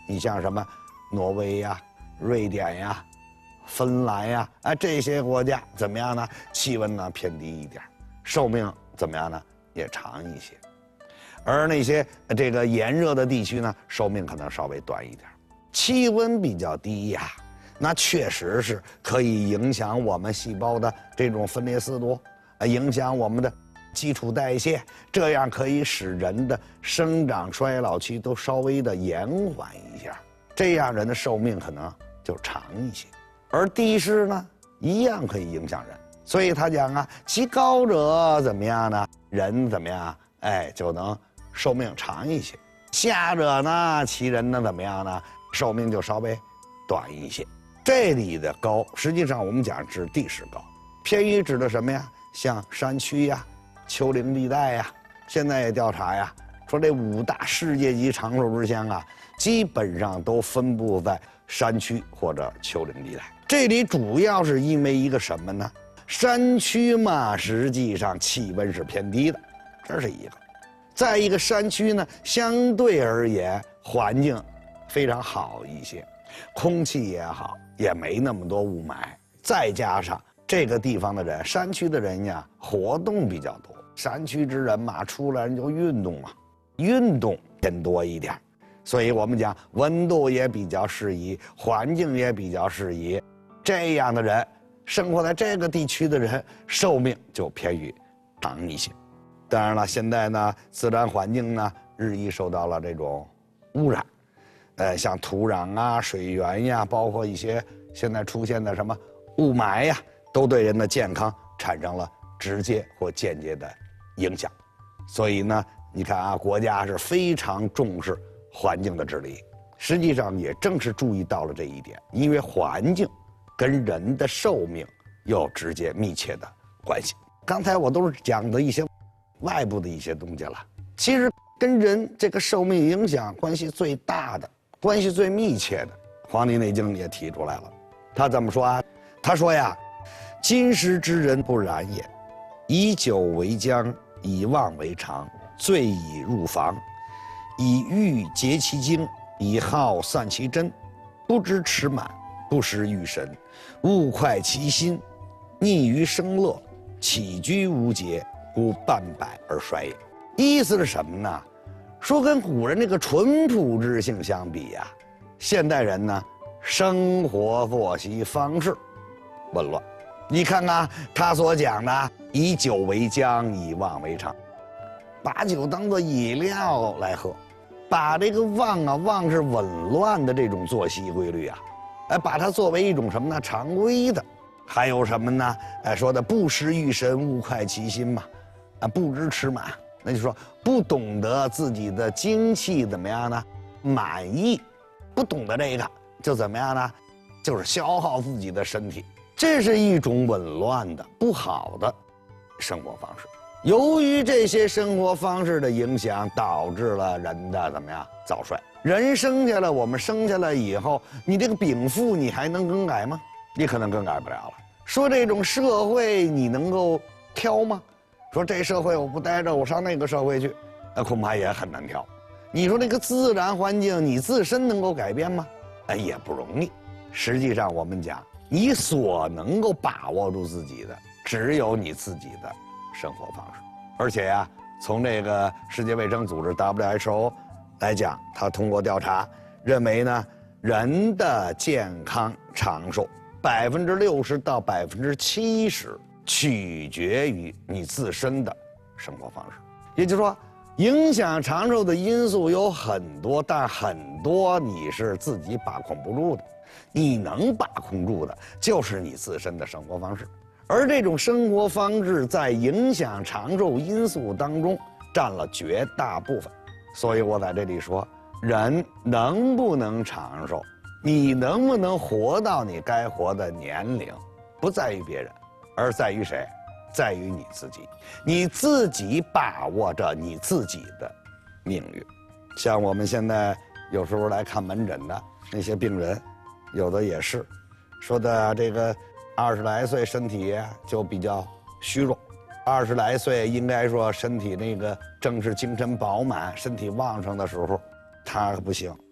你像什么挪威呀、瑞典呀、芬兰呀，这些国家怎么样呢？气温呢偏低一点，寿命怎么样呢？也长一些。而那些这个炎热的地区呢，寿命可能稍微短一点。气温比较低呀，那确实是可以影响我们细胞的这种分裂速度，影响我们的基础代谢，这样可以使人的生长衰老期都稍微的延缓一下，这样人的寿命可能就长一些。而低湿呢，一样可以影响人，所以他讲啊，其高者怎么样呢？人怎么样？就能寿命长一些。下者呢，其人呢怎么样呢？寿命就稍微短一些。这里的高，实际上我们讲指地势高，偏于指的什么呀？像山区呀、丘陵地带呀，现在也调查呀，说这5大世界级长寿之乡啊，基本上都分布在山区或者丘陵地带。这里主要是因为一个什么呢？山区嘛，实际上气温是偏低的，这是一个。再一个，山区呢，相对而言环境非常好一些，空气也好，也没那么多雾霾。再加上这个地方的人，山区的人呀，活动比较多。山区之人嘛，出来人就运动嘛，运动偏多一点，所以我们讲温度也比较适宜，环境也比较适宜。这样的人，生活在这个地区的人，寿命就偏于长一些。当然了，现在呢，自然环境呢日益受到了这种污染，像土壤啊、水源呀，包括一些现在出现的什么雾霾呀，都对人的健康产生了直接或间接的影响。所以呢，你看啊，国家是非常重视环境的治理，实际上也正是注意到了这一点，因为环境跟人的寿命有直接密切的关系。刚才我都是讲的一些外部的一些东西了，其实跟人这个寿命影响关系最大的、关系最密切的，《黄帝内经》也提出来了。他怎么说啊？他说呀，今时之人不然也，以久为将，以旺为常，醉以入房，以欲竭其精，以好散其真，不知持满，不识欲神，勿快其心，逆于生乐，起居无节，故半百而衰也。意思是什么呢？说跟古人这个淳朴之性相比呀，现代人呢，生活作息方式紊乱。你看看他所讲的以酒为浆，以旺为常，把酒当作饮料来喝，把这个旺是紊乱的这种作息规律啊，把它作为一种什么呢？常规的。还有什么呢？说的不识欲神，勿快其心嘛，不知持满，那就说不懂得自己的精气怎么样呢？满意，不懂得这个就怎么样呢？就是消耗自己的身体，这是一种紊乱的不好的生活方式。由于这些生活方式的影响，导致了人的怎么样早衰。人生下来，我们生下来以后，你这个禀赋你还能更改吗？你可能更改不了了。说这种社会你能够挑吗？说这社会我不待着，我上那个社会去，那恐怕也很难挑。你说这个自然环境你自身能够改变吗？也不容易。实际上我们讲，你所能够把握住自己的，只有你自己的生活方式。而且呀，从这个世界卫生组织 WHO 来讲，他通过调查认为呢，人的健康长寿60%到70%取决于你自身的生活方式。也就是说，影响长寿的因素有很多，但很多你是自己把控不住的。你能把控住的就是你自身的生活方式，而这种生活方式在影响长寿因素当中占了绝大部分。所以我在这里说，人能不能长寿，你能不能活到你该活的年龄，不在于别人，而在于谁？在于你自己。你自己把握着你自己的命运。像我们现在有时候来看门诊的那些病人，有的也是说的这个20来岁身体就比较虚弱，20来岁应该说身体那个正是精神饱满、身体旺盛的时候，他不行。